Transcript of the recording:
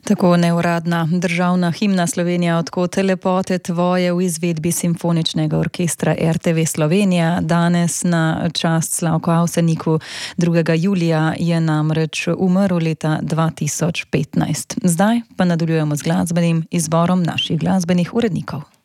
Tako neuradna državna himna Slovenija Od kote lepote tvoje v izvedbi Simfoničnega orkestra RTV Slovenija. Danes na čast Slavku Avseniku 2. julija je namreč umrl leta 2015. Zdaj pa nadaljujemo z glasbenim izborom naših glasbenih urednikov.